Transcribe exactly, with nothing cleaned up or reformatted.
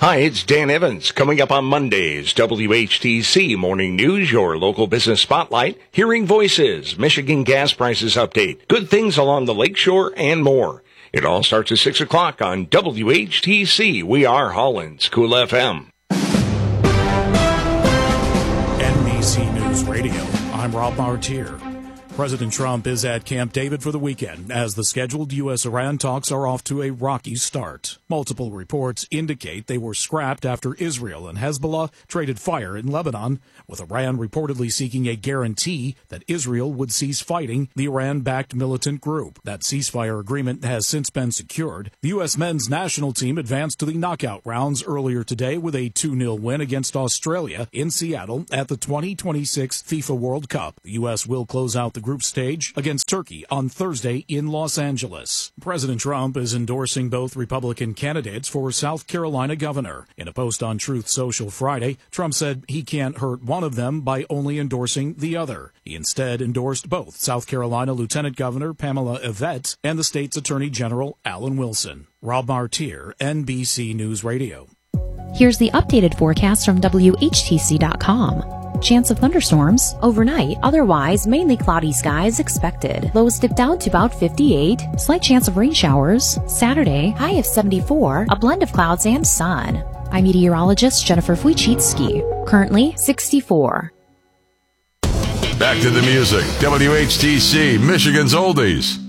Hi, it's Dan Evans. Coming up on Monday's W H T C Morning News, your local business spotlight, hearing voices, Michigan gas prices update, good things along the lakeshore, and more. It all starts at six o'clock on W H T C. We are Holland's Cool F M. N B C News Radio. I'm Rob Martier. President Trump is at Camp David for the weekend as the scheduled U S Iran talks are off to a rocky start. Multiple reports indicate they were scrapped after Israel and Hezbollah traded fire in Lebanon, with Iran reportedly seeking a guarantee that Israel would cease fighting the Iran-backed militant group. That ceasefire agreement has since been secured. The U S men's national team advanced to the knockout rounds earlier today with a two nil win against Australia in Seattle at the twenty twenty-six FIFA World Cup. The U S will close out the group stage against Turkey on Thursday in Los Angeles. President Trump is endorsing both Republican candidates for South Carolina governor. In a post on Truth Social Friday, Trump said he can't hurt one of them by only endorsing the other. He instead endorsed both South Carolina Lieutenant Governor Pamela Yvette and the state's Attorney General Alan Wilson. Rob Martier, N B C News Radio. Here's the updated forecast from W H T C dot com. Chance of thunderstorms overnight, otherwise mainly cloudy skies expected. Lows dip down to about fifty-eight. Slight chance of rain showers. Saturday, high of seventy-four, a blend of clouds and sun. I'm meteorologist Jennifer Wojcicki. Currently sixty-four. Back to the music. W H T C, Michigan's Oldies.